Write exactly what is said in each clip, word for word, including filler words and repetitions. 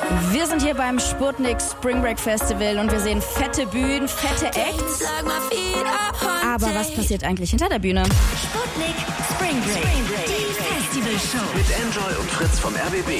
Wir sind hier beim Sputnik Spring Break Festival und wir sehen fette Bühnen, fette Acts. Aber was passiert eigentlich hinter der Bühne? Sputnik Spring Break, die Festivalshow. Mit Enjoy und Fritz vom R B B.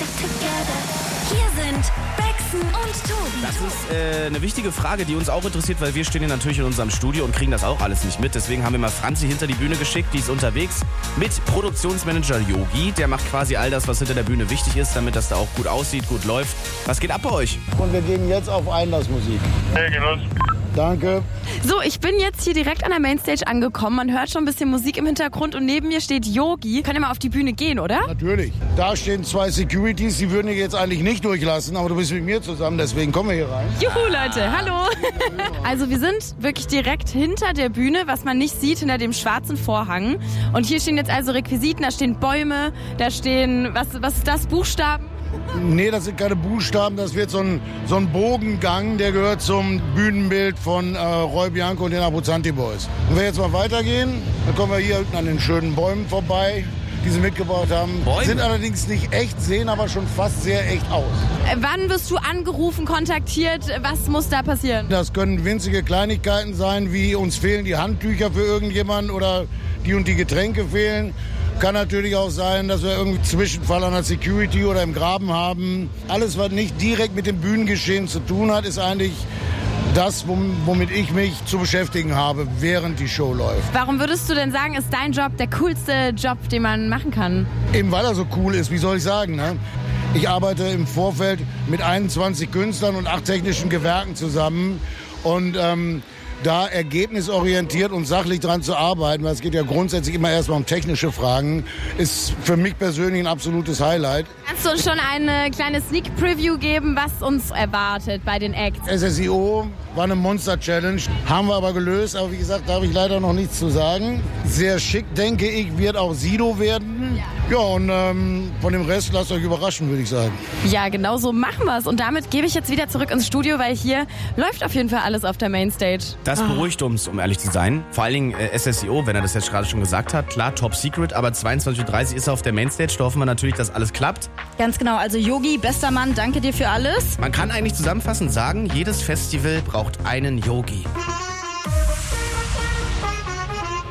Hier sind Braxton und Tobi. Das ist äh, eine wichtige Frage, die uns auch interessiert, weil wir stehen hier natürlich in unserem Studio und kriegen das auch alles nicht mit. Deswegen haben wir mal Franzi hinter die Bühne geschickt, die ist unterwegs mit Produktionsmanager Yogi. Der macht quasi all das, was hinter der Bühne wichtig ist, damit das da auch gut aussieht, gut läuft. Was geht ab bei euch? Und wir gehen jetzt auf Einlassmusik. Hey, Genuss. Danke. So, ich bin jetzt hier direkt an der Mainstage angekommen. Man hört schon ein bisschen Musik im Hintergrund und neben mir steht Yogi. Können wir mal auf die Bühne gehen, oder? Natürlich. Da stehen zwei Securities, die würden dich jetzt eigentlich nicht durchlassen, aber du bist mit mir zusammen, deswegen kommen wir hier rein. Juhu, Leute, hallo. Also wir sind wirklich direkt hinter der Bühne, was man nicht sieht, hinter dem schwarzen Vorhang. Und hier stehen jetzt also Requisiten, da stehen Bäume, da stehen, was, was ist das, Buchstaben? Nee, das sind keine Buchstaben, das wird so ein, so ein Bogengang, der gehört zum Bühnenbild von äh, Roy Bianco und den Abruzzanti Boys. Und wenn wir jetzt mal weitergehen, dann kommen wir hier an den schönen Bäumen vorbei, die sie mitgebaut haben. Bäume? Sind allerdings nicht echt, sehen aber schon fast sehr echt aus. Äh, wann wirst du angerufen, kontaktiert? Was muss da passieren? Das können winzige Kleinigkeiten sein, wie uns fehlen die Handtücher für irgendjemanden oder die und die Getränke fehlen. Kann natürlich auch sein, dass wir irgendwie Zwischenfall an der Security oder im Graben haben. Alles, was nicht direkt mit dem Bühnengeschehen zu tun hat, ist eigentlich das, womit ich mich zu beschäftigen habe, während die Show läuft. Warum würdest du denn sagen, ist dein Job der coolste Job, den man machen kann? Eben weil er so cool ist, wie soll ich sagen, ne? Ich arbeite im Vorfeld mit einundzwanzig Künstlern und acht technischen Gewerken zusammen und ähm, da ergebnisorientiert und sachlich dran zu arbeiten, weil es geht ja grundsätzlich immer erstmal um technische Fragen, ist für mich persönlich ein absolutes Highlight. Kannst du uns schon eine kleine Sneak Preview geben, was uns erwartet bei den Acts? S S I O war eine Monster-Challenge, haben wir aber gelöst, aber wie gesagt, da habe ich leider noch nichts zu sagen. Sehr schick, denke ich, wird auch Sido werden. Ja, und ähm, von dem Rest lasst euch überraschen, würde ich sagen. Ja, genau so machen wir es. Und damit gebe ich jetzt wieder zurück ins Studio, weil hier läuft auf jeden Fall alles auf der Mainstage. Das beruhigt uns, um ehrlich zu sein. Vor allen Dingen äh, S S I O, wenn er das jetzt gerade schon gesagt hat. Klar, Top Secret, aber zweiundzwanzig Uhr dreißig ist er auf der Mainstage. Da hoffen wir natürlich, dass alles klappt. Ganz genau, also Yogi, bester Mann, danke dir für alles. Man kann eigentlich zusammenfassend sagen, jedes Festival braucht einen Yogi.